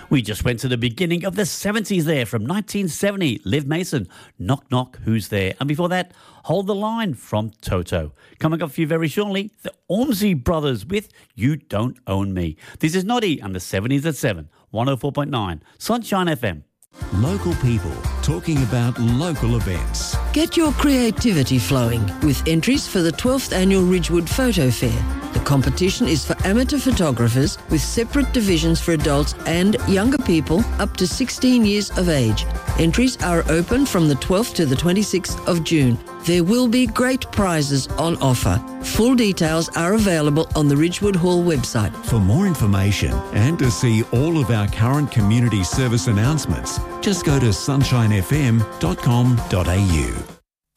We just went to the beginning of the 70s there from 1970. Liv Mason, Knock Knock, Who's There? And before that, Hold the Line from Toto. Coming up for you very shortly, the Ormsey Brothers with You Don't Own Me. This is Noddy and the 70s at 7, 104.9, Sunshine FM. Local people talking about local events. Get your creativity flowing with entries for the 12th Annual Ridgewood Photo Fair. The competition is for amateur photographers with separate divisions for adults and younger people up to 16 years of age. Entries are open from the 12th to the 26th of June. There will be great prizes on offer. Full details are available on the Ridgewood Hall website. For more information and to see all of our current community service announcements, just go to sunshinefm.com.au.